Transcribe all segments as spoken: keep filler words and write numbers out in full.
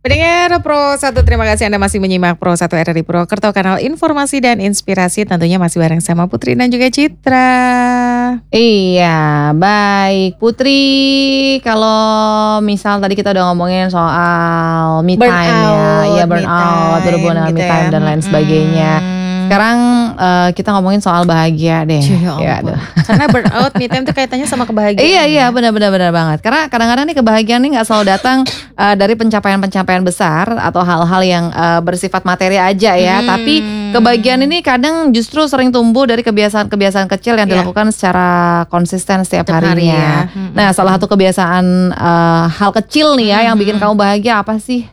Pendengar Pro satu, terima kasih Anda masih menyimak Pro satu R R I Purwokerto, kanal informasi dan inspirasi, tentunya masih bareng sama Putri dan juga Citra. Iya, baik Putri. Kalau misal tadi kita udah ngomongin soal me Burn time ya, out, iya me burn out, time, berhubungan dengan gitu me time ya. dan lain Mm-mm. sebagainya. Sekarang eh, kita ngomongin soal bahagia deh. Ya Ya, ampun. aduh. Karena burnout, me time tuh kaitannya sama kebahagiaan. Iya iya ya. benar-benar benar banget. Karena kadang-kadang nih kebahagiaan nih nggak selalu datang uh, dari pencapaian-pencapaian besar atau hal-hal yang uh, bersifat materi aja ya. Hmm. Tapi kebahagiaan ini kadang justru sering tumbuh dari kebiasaan-kebiasaan kecil yang Iya. dilakukan secara konsisten setiap Setiap hari harinya. ya. Hmm. Nah, salah satu kebiasaan uh, hal kecil nih ya yang bikin Hmm. kamu bahagia apa sih?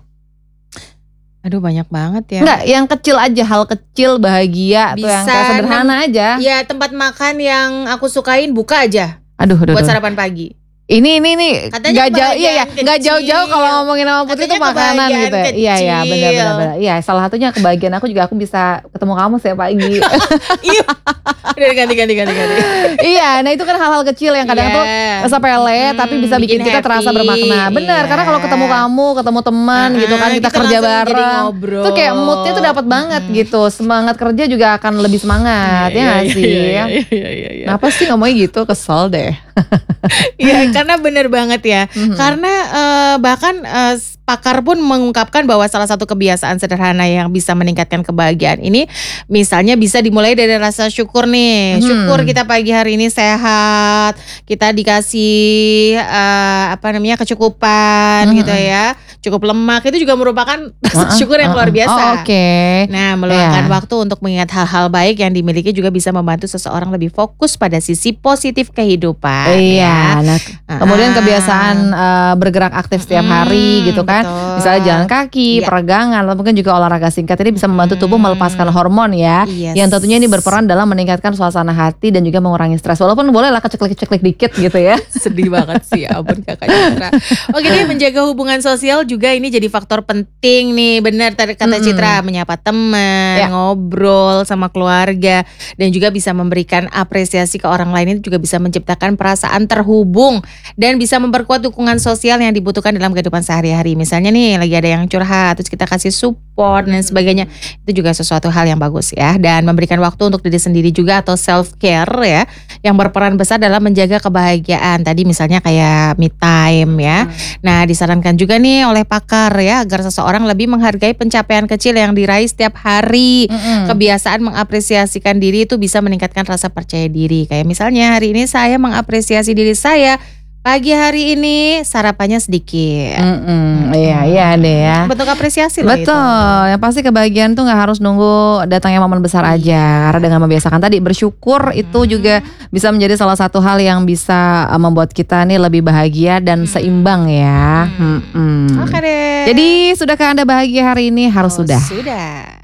Aduh, banyak banget ya. Enggak, yang kecil aja, hal kecil bahagia tuh yang Bisa kayak sederhana aja. Ya, tempat makan yang aku sukain buka aja Aduh, aduh, buat aduh. sarapan pagi. Ini ini nih Katanya nggak jauh, iya ya, kebahagiaan nggak kecil. jauh-jauh kalau ngomongin sama Putri Katanya itu makanan kebahagiaan gitu. ya. Iya iya kecil. benar-benar benar. Iya, salah satunya kebahagiaan aku juga aku bisa ketemu kamu setiap pagi. Iya. Udah ganti ganti ganti ganti. Iya, nah itu kan hal-hal kecil yang kadang tuh Iya. sepele Hmm, tapi bisa bikin, bikin kita terasa happy. bermakna. Benar, Iya. karena kalau ketemu kamu, ketemu teman gitu kan, Ah, kita, kita kerja langsung jadi bareng. ngobrol. Tuh kayak moodnya tuh dapat banget gitu. Semangat kerja juga akan lebih semangat, ya nggak sih? Iya, iya, iya, iya. Kenapa sih ngomongnya gitu? Kesel deh. Iya, karena bener banget ya. Mhm. Karena eh, bahkan eh, pakar pun mengungkapkan bahwa salah satu kebiasaan sederhana yang bisa meningkatkan kebahagiaan ini, misalnya bisa dimulai dari rasa syukur nih. Mhm. Syukur kita pagi hari ini sehat, kita dikasih eh, apa namanya kecukupan Mhm. gitu ya, cukup lemak, itu juga merupakan rasa Uh-uh, syukur yang luar uh-uh. biasa. Oh, oke. Nah, meluangkan Iya. waktu untuk mengingat hal-hal baik yang dimiliki juga bisa membantu seseorang lebih fokus pada sisi positif kehidupan. Iya, ya. nah kemudian Ah. kebiasaan uh, bergerak aktif setiap hari Hmm, gitu kan, betul. misalnya jalan kaki, Iya. peregangan, atau mungkin juga olahraga singkat ini bisa membantu tubuh Hmm. melepaskan hormon ya, Yes. yang tentunya ini berperan dalam meningkatkan suasana hati dan juga mengurangi stres. Walaupun boleh lah keceklik-keceklik dikit gitu ya. Sedih banget sih, ya ampun kakak Citra. Oke deh, menjaga hubungan sosial juga ini jadi faktor penting nih. Benar tadi kata Mm-mm. Citra, menyapa teman, Ya. ngobrol sama keluarga, dan juga bisa memberikan apresiasi ke orang lain, itu juga bisa menciptakan perasaan terhubung dan bisa memperkuat dukungan sosial yang dibutuhkan dalam kehidupan sehari-hari. Misalnya nih lagi ada yang curhat, terus kita kasih support dan sebagainya. Itu juga sesuatu hal yang bagus ya. Dan memberikan waktu untuk diri sendiri juga atau self care ya, yang berperan besar dalam menjaga kebahagiaan. Tadi misalnya kayak me time ya. Nah, disarankan juga nih oleh pakar ya, agar seseorang lebih menghargai pencapaian kecil yang diraih setiap hari. Mm-mm. Kebiasaan mengapresiasikan diri itu bisa meningkatkan rasa percaya diri. Kayak misalnya hari ini saya mengapresiasi diri saya, pagi hari ini sarapannya sedikit. Mm-mm. Iya iya deh ya. Bentuk apresiasi loh itu. Betul, yang pasti kebahagiaan tuh nggak harus nunggu datangnya momen besar aja. Karena dengan membiasakan tadi bersyukur itu juga bisa menjadi salah satu hal yang bisa uh, membuat kita nih lebih bahagia dan seimbang ya. Mm-mm. Oke deh. Jadi sudahkah Anda bahagia hari ini? Harus Oh, sudah. Sudah.